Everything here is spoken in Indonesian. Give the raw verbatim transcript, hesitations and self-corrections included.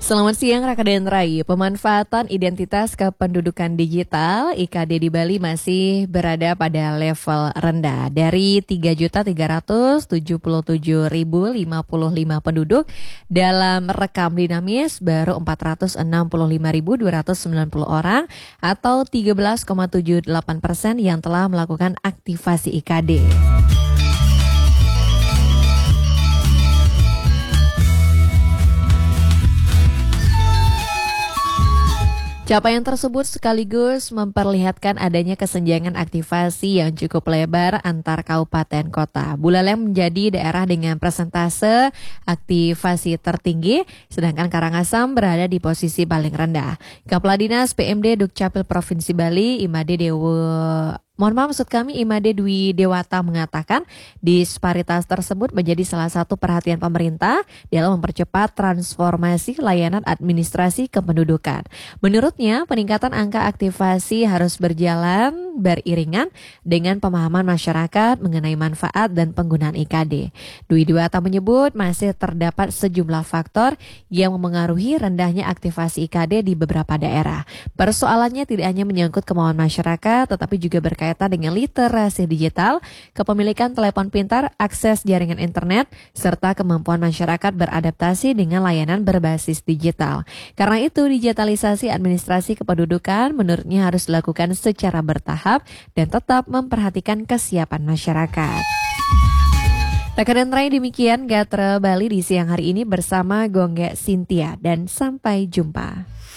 Selamat siang Raka dan Rai. Pemanfaatan identitas kependudukan digital I K D di Bali masih berada pada level rendah. Dari tiga juta tiga ratus tujuh puluh tujuh ribu lima puluh lima penduduk dalam rekam dinamis baru empat ratus enam puluh lima ribu dua ratus sembilan puluh orang atau tiga belas koma tujuh delapan persen yang telah melakukan aktivasi I K D. Capaian tersebut sekaligus memperlihatkan adanya kesenjangan aktivasi yang cukup lebar antar kabupaten kota. Buleleng menjadi daerah dengan persentase aktivasi tertinggi, sedangkan Karangasem berada di posisi paling rendah. Kepala Dinas P M D Dukcapil Provinsi Bali, Imade Dewa Mohon maaf maksud kami Imade Dwi Dewata mengatakan disparitas tersebut menjadi salah satu perhatian pemerintah dalam mempercepat transformasi layanan administrasi kependudukan. Menurutnya, peningkatan angka aktivasi harus berjalan beriringan dengan pemahaman masyarakat mengenai manfaat dan penggunaan I K D. Dwi Dewata menyebut masih terdapat sejumlah faktor yang memengaruhi rendahnya aktivasi I K D di beberapa daerah. Persoalannya tidak hanya menyangkut kemauan masyarakat, tetapi juga berkaitan dengan literasi digital, kepemilikan telepon pintar, akses jaringan internet, serta kemampuan masyarakat beradaptasi dengan layanan berbasis digital. Karena itu, digitalisasi administrasi kependudukan menurutnya harus dilakukan secara bertahap dan tetap memperhatikan kesiapan masyarakat. Rekan dan Rai, demikian Gatra Bali di siang hari ini bersama Gongga Cynthia dan sampai jumpa.